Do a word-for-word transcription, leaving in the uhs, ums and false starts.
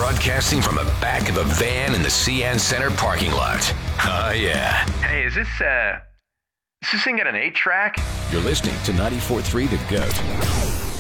Broadcasting from the back of a van in the C N Center parking lot. Oh, yeah. Hey, is this, uh, is this thing got an eight track? You're listening to ninety-four point three The Goat.